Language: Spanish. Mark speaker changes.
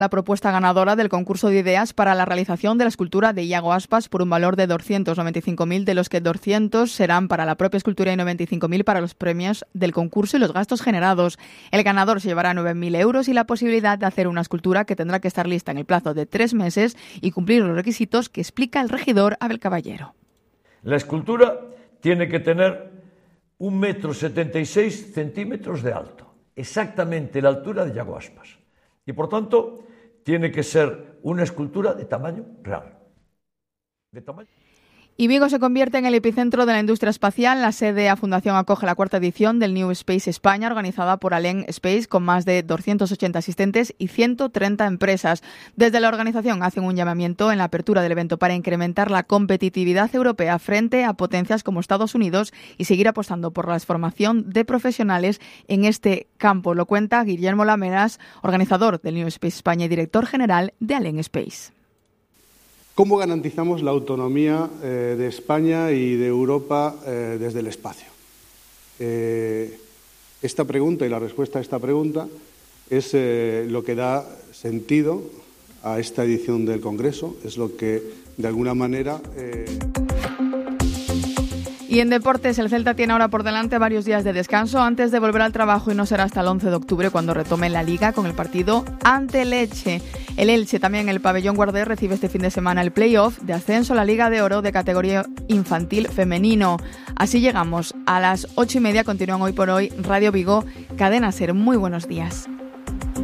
Speaker 1: La propuesta ganadora del concurso de ideas para la realización de la escultura de Iago Aspas por un valor de 295.000, de los que 200 serán para la propia escultura y 95.000 para los premios del concurso y los gastos generados. El ganador se llevará 9.000 euros y la posibilidad de hacer una escultura que tendrá que estar lista en el plazo de 3 meses y cumplir los requisitos que explica el regidor Abel Caballero.
Speaker 2: La escultura tiene que tener 1,76 m de alto, exactamente la altura de Iago Aspas. Y por tanto, tiene que ser una escultura de tamaño real.
Speaker 1: Y Vigo se convierte en el epicentro de la industria espacial. La sede a Fundación acoge la 4ª edición del New Space España, organizada por Alén Space, con más de 280 asistentes y 130 empresas. Desde la organización hacen un llamamiento en la apertura del evento para incrementar la competitividad europea frente a potencias como Estados Unidos y seguir apostando por la formación de profesionales en este campo. Lo cuenta Guillermo Lameras, organizador del New Space España y director general de Alén Space.
Speaker 3: ¿Cómo garantizamos la autonomía de España y de Europa desde el espacio? Esta pregunta y la respuesta a esta pregunta es lo que da sentido a esta edición del Congreso, es lo que de alguna manera...
Speaker 1: Y en deportes, el Celta tiene ahora por delante varios días de descanso antes de volver al trabajo y no será hasta el 11 de octubre cuando retome la Liga con el partido ante el Elche. El Elche también en el pabellón Guardés recibe este fin de semana el play-off de ascenso a la Liga de Oro de categoría infantil femenino. Así llegamos a las 8:30. Continúan Hoy por Hoy, Radio Vigo, Cadena SER. Muy buenos días.